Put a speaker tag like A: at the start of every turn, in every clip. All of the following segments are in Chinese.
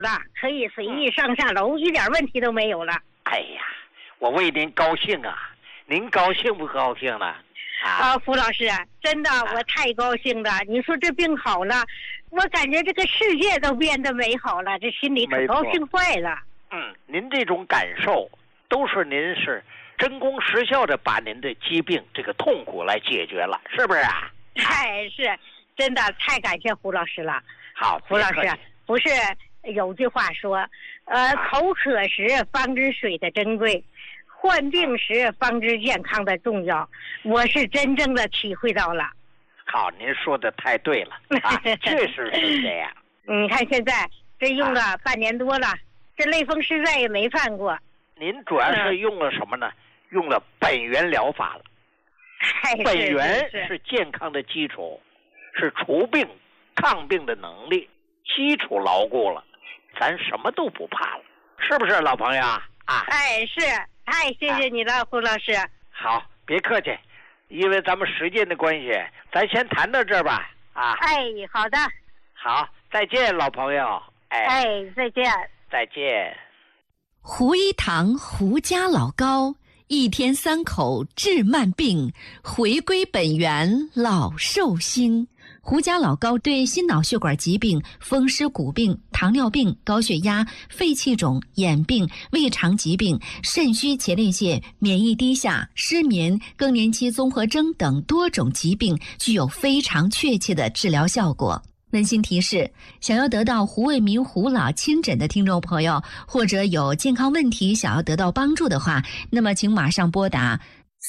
A: 了，可以随意上下楼，一点问题都没有了。
B: 哎呀，我为您高兴啊！您高兴不高兴了？
A: 胡老师，真的我太高兴了。你说这病好了，我感觉这个世界都变得美好了，这心里可高兴坏了。
B: 您这种感受都是您是真功实效的把您的疾病这个痛苦来解决了，是不是啊？
A: 是，真的太感谢胡老师了。
B: 好，
A: 胡老师，不是有句话说，口渴时方知水的珍贵，患病时方知健康的重要，我是真正的体会到了。
B: 好，您说的太对了确实是这样。
A: 你看现在这用了半年多了，这类风湿再也没犯过。
B: 您主要是用了什么呢？用了本源疗法了。本源是健康的基础，是除病抗病的能力，基础牢固了，咱什么都不怕了，是不是老朋友啊？
A: 是，太谢谢你了，胡老师。
B: 好，别客气，因为咱们时间的关系，咱先谈到这儿吧。
A: 好的。
B: 好，再见，老朋友。
A: 再见。
B: 再见。
C: 胡一堂胡家老高，一天3口治慢病，回归本源老寿星。胡家老高对心脑血管疾病、风湿骨病、糖尿病、高血压、肺气肿、眼病、胃肠疾病、肾虚前列腺、免疫低下、失眠、更年期综合征等多种疾病具有非常确切的治疗效果。温馨提示，想要得到胡卫民胡老亲诊的听众朋友，或者有健康问题想要得到帮助的话，那么请马上拨打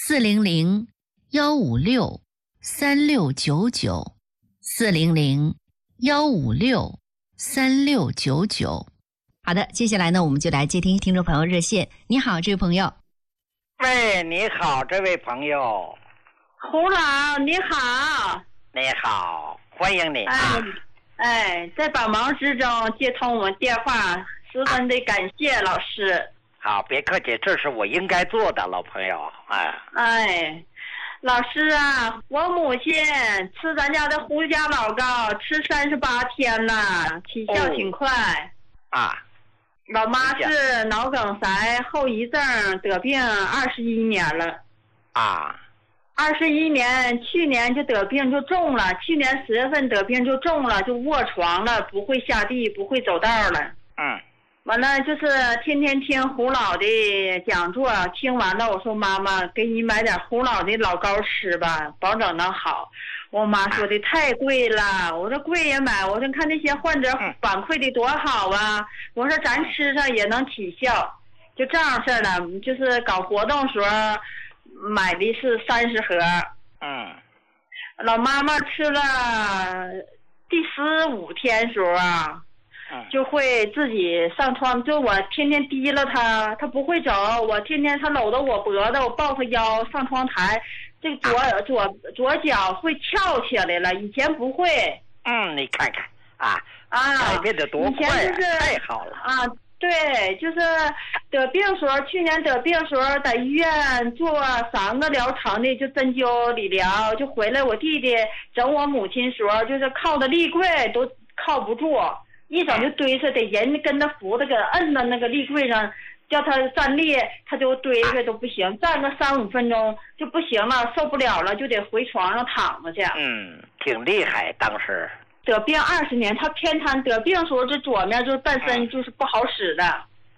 C: 400-156-3699，400-156-3699。好的，接下来呢，我们就来接听听众朋友热线。你好，这位朋友。
B: 喂，你好，这位朋友。
D: 胡老，你好。
B: 你好，欢迎你。
D: 在百忙之中接通我们电话，十分的感谢老师。
B: 好，别客气，这是我应该做的，老朋友。
D: 老师啊，我母亲吃咱家的胡家老高吃38天了，起效挺快。老妈是脑梗塞后遗症得病21年了。21年，去年就得病就重了，去年10月份得病就重了，就卧床了，不会下地，不会走道了。完了就是天天听胡老的讲座，听完了我说妈妈给你买点胡老的老高吃吧，保证能好。我妈说的太贵了，我说贵也买，我说看那些患者反馈的多好啊，我说咱吃上也能起效，就这样式了，就是搞活动时候买的是30盒。老妈妈吃了第15天时候就会自己上床，就我天天提了他不会走，我天天他搂着我脖子，我抱他腰上窗台，这个左脚会翘起来了，以前不会。
B: 你看看改变得多快太好了。
D: 对，就是得病时候，去年得病时候在医院做3个疗程的，就针灸理疗，就回来我弟弟整我母亲时候，就是靠的立柜都靠不住，一整就堆着，得人跟着扶着，给摁到那个立柜上，叫他站立，他就堆着都不行，站个3-5分钟就不行了，受不了了，就得回床上躺着去。
B: 挺厉害，当时。
D: 得病20年，他偏瘫，得病时候这左面就是半身就是不好使的。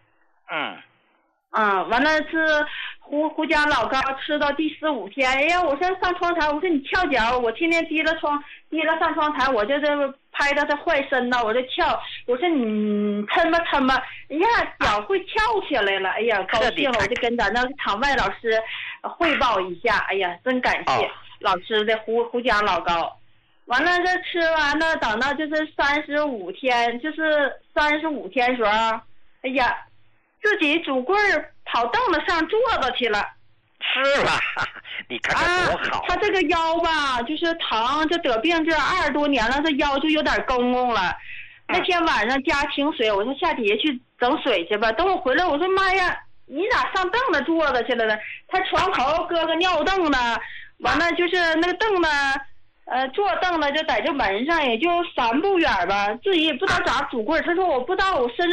D: 完了是胡家老高吃到第15天，哎呀，我说上窗台，我说你翘脚，我天天提了上窗台，我就是拍到他坏身呢，我就翘，我说你抻吧，哎呀，脚会翘起来了，哎呀，高兴了，我就跟咱那场外老师汇报一下，哎呀，真感谢老师的胡家老高。完了这吃完了，等到就是35天，就是35天时候，哎呀，自己拄棍儿跑凳子上坐着去了。
B: 是吧？你看看多好。
D: 他这个腰吧，就是疼，就得病这20多年了，这腰就有点公公了。那天晚上家停水，我说下底下去整水去吧。等我回来，我说妈呀，你咋上凳子坐着去了呢？他床头搁个尿凳呢，完了就是那个凳子。 坐凳子就在这门上，也就3步远吧，自己也不知道咋拄棍。他说我不知道我身上